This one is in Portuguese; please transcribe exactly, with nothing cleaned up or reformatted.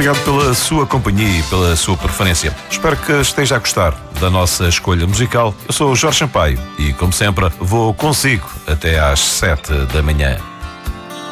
obrigado pela sua companhia e pela sua preferência. Espero que esteja a gostar da nossa escolha musical. Eu sou o Jorge Sampaio e, como sempre, vou consigo até às sete da manhã.